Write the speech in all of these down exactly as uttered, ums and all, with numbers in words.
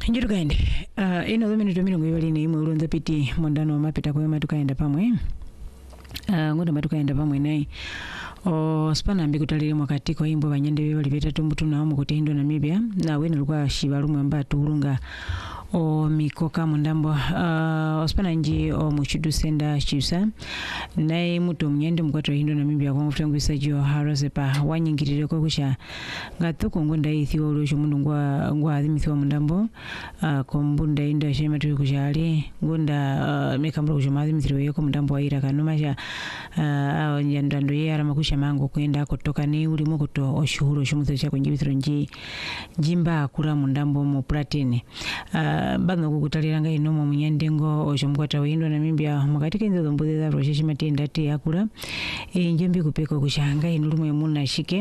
Njiru kaende, uh, ino dhumi nitumiri nguiwali ni imu urunza piti mondano mapita kwa matukaenda pamwe. Uh, ngoda matukaenda pamwe nai. O spana ambi kutaliri mwakati kwa imbo banyende wewe libeta tumbutu na omu kuti Indo Namibia. Na wena lukua shibarumu amba turunga o mikoka mundambo. Uh, ospana nji o mchudu senda chiusa. Nai mutu mnyende mkwatu wa Indo Namibia kwa mfutangu isajio harasepa wanyingirire kwa kusha. Ngatuko ngonda ithiwa ulocho mundu ngwa ngwa adhimithiwa mundambo. Uh, kwa mbunda inda shema tuwe kushali. Ngonda uh, meka mbura kushama adhimithiwa yoko mundambo wa ira kanumasha. Uh, njandando ye aramakusha mango kwenda kutoka ni ulimo kuto oshuhuru shumutho cha kunjibithiro nji jimba akura mundambo mu platini uh, bano kukutaliranga ino mu munyandengo oshomkwata wa Indo Namibia makatika inzo dhombude za rosheshi matenda ti akura e, njembi kupeko kushanga inulumu emuna shike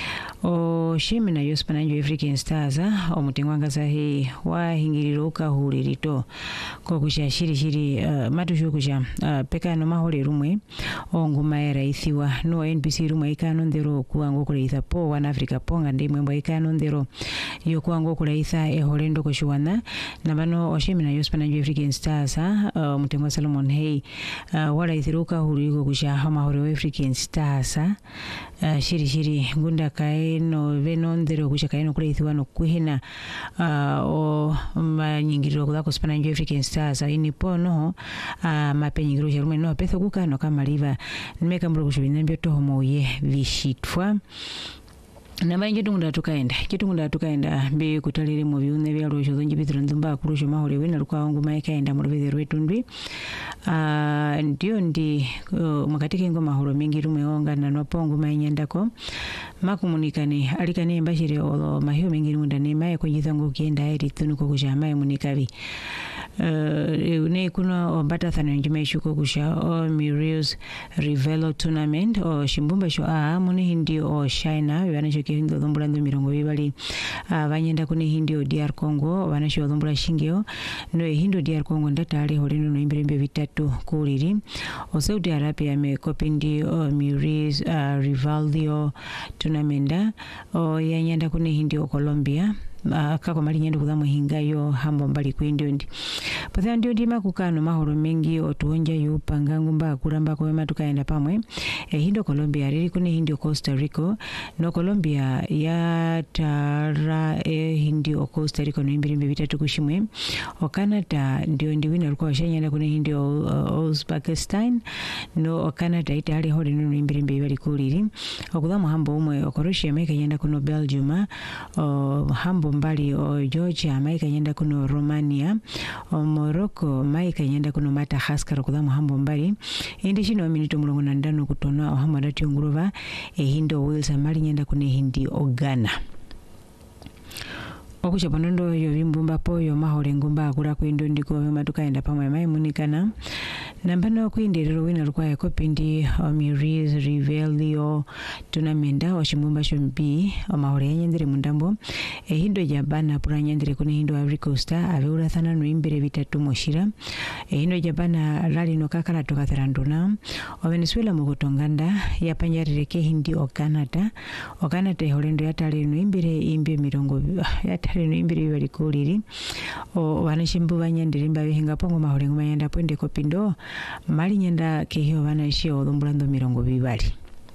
o shemi na yospa nanjo African Stars o mutengwanga sahi wa hingiriro kahulirito kwa kusha shiri shiri uh, matushu kusha uh, peka no mahole rumwe o nguma era ithiwa no N B C rumwe ikano ndero kuango kuleitha po wana Africa ponga ndi mwembo ikano ndero yo kuango kuleitha e holendo kushuwana na bano oshemi na yospa nanjo African Stars uh, mutengwa Solomon Hey uh, wala ithiruka huliko kusha hama hore African Stars uh, shiri shiri ngunda kaino veno ndero kusha kaino kuleithiwa no kuhina uh, o manyingiro kudako Spana nanjo African Stars ini po no uh, mapenyingiro ya rumwe no petho kukano kama liva nimeka mbro kushubina mbioto homo ye vishitwa namba nje tungunda tukaenda kitungunda tukaenda mbe kutalire mu byune bya rojo zonji bithiro ndumba kurusho mahole wena lukwa wangu maika enda mu rubeze rwetu ndwi ah ndio ndi uh, makatike ngoma mahoro mingi rumwe onga na nopongo mainyandako makumunikane alikane mbashire olo mahio mingi runda ne mai kujithango kienda eri tunuko kujamaye munikabi uh, ne kuna obata thana njime shuko kusha o Muriel's Rivelo Tournament o shimbumba sho a muni hindi o China wana kihindo dhombulando mirongo bibali abanyenda kune hindi o D R Congo banasho dhombula shingeo no hindo D R Congo ndatale holendo no imbirembe bitatu kuliri o Saudi Arabia me kopindi o Muriel's uh, Rivaldo Tournament o yanyenda kune hindi o Colombia Uh, kako mali nyendo kudhamu hinga yo hambo mbali kuindio ndi patha ndio ndima kukano mahoro mengi otuonja yu pangangu mba kuramba kwa wema tukaenda pamwe e, hindo Colombia riri kune hindio Costa Rico no Colombia ya tara e, hindio Costa Rico no imbirimbe vitatu kushimwe o Canada ndio ndi wina lukua washanyana kune hindio uh, Uzbekistan no o Canada itali hori no imbirimbe vibali kuliri o kudhamu hambo umwe o Croatia meka yenda kuno Belgium o hambo mbali o Georgia maika nyenda kuno Romania o Morocco maika nyenda kuno Madagascar kudhamu hambo mbali hindi shino minito mulongo na ndano kutona o hambo dati ngurova e hindo Wales mali nyenda kune hindi o Ghana okusha panondo yo vimbumba po yo mahole ngumba akura kuindo ndiko matukaenda pamwe mai munikana nambano kuinderero wina lukwa kopindi o Muriel's Rivaldo Tournament o shimbumba shombi o mahole nyendere mundambo e hindo jabana pura nyendere kune hindo Ivory Coast aveura thana no imbere bitatu moshira e hindo jabana rali no kakala toka theranduna o Venezuela mugotonganda yapanyarireke hindi o Canada o Canada holendo yatale no imbere imbe mirongo yatale no imbere bibali kuliri o wanashimbu banyendere mbabe hinga pongo mahole ngoma yenda pende kopindo mali nyenda kehio banashi o dhombulando mirongo bibali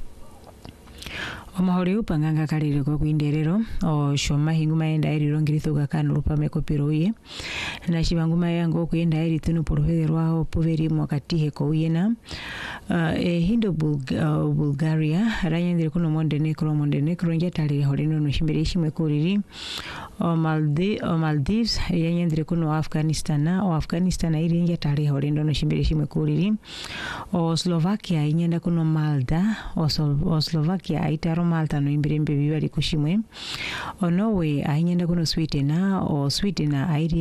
omahole upanganga kalire ko kuinderero o shoma hinguma enda eri rongirithuka kanu rupame kopiroye na shibanguma yango kuenda eri tunu porverwa poveri mwakatihe ko uyena uh, e hindo Bulg uh, Bulgaria ranyendere kuno Montenegro Montenegro njatali holeno no shimbere shimwe kuriri o Maldives o Maldives yanyendere kuno Afghanistan o Afghanistan iri njatali holeno no shimbere shimwe kuriri o Slovakia inyenda kuno Malta o, o Slovakia itaro Malta no imbirembe bibali kushimwe o Norway ainyenda kuno Sweden o Sweden airi